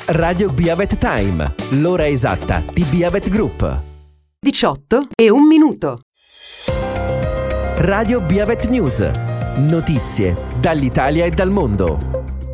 Radio Biavet Time, l'ora esatta di Biavet Group. 18:01. Radio Biavet News, notizie dall'Italia e dal mondo.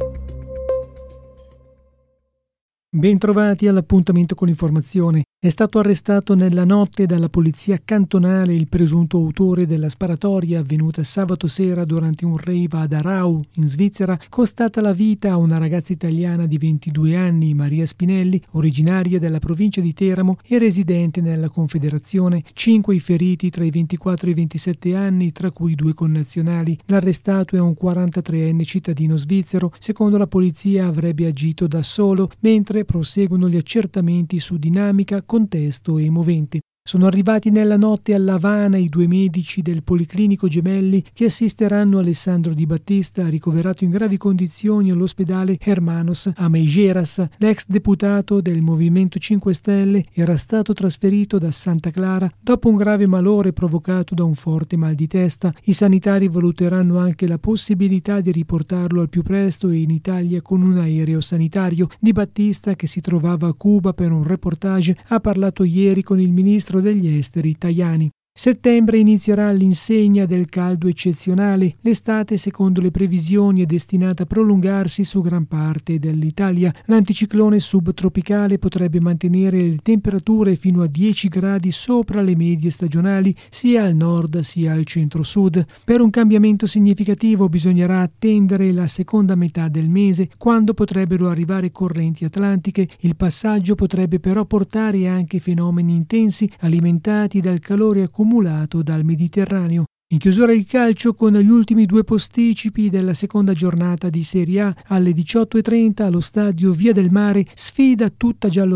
Bentrovati all'appuntamento con l'informazione. È stato arrestato nella notte dalla polizia cantonale il presunto autore della sparatoria avvenuta sabato sera durante un rave ad Aarau, in Svizzera, costata la vita a una ragazza italiana di 22 anni, Maria Spinelli, originaria della provincia di Teramo e residente nella Confederazione. 5 i feriti tra i 24 e i 27 anni, tra cui 2 connazionali. L'arrestato è un 43enne cittadino svizzero. Secondo la polizia avrebbe agito da solo, mentre proseguono gli accertamenti su dinamica, contesto e moventi. Sono arrivati nella notte a Lavana i 2 medici del Policlinico Gemelli che assisteranno Alessandro Di Battista, ricoverato in gravi condizioni all'ospedale Hermanos a Meigeras. L'ex deputato del Movimento 5 Stelle era stato trasferito da Santa Clara dopo un grave malore provocato da un forte mal di testa. I sanitari valuteranno anche la possibilità di riportarlo al più presto in Italia con un aereo sanitario. Di Battista, che si trovava a Cuba per un reportage, ha parlato ieri con il ministro degli esteri Tajani. Settembre inizierà all'insegna del caldo eccezionale. L'estate, secondo le previsioni, è destinata a prolungarsi su gran parte dell'Italia. L'anticiclone subtropicale potrebbe mantenere le temperature fino a 10 gradi sopra le medie stagionali, sia al nord sia al centro-sud. Per un cambiamento significativo bisognerà attendere la seconda metà del mese, quando potrebbero arrivare correnti atlantiche. Il passaggio potrebbe però portare anche fenomeni intensi alimentati dal calore accumulato dal Mediterraneo. In chiusura il calcio con gli ultimi 2 posticipi della seconda giornata di Serie A. Alle 18:30 allo stadio Via del Mare, sfida tutta giallo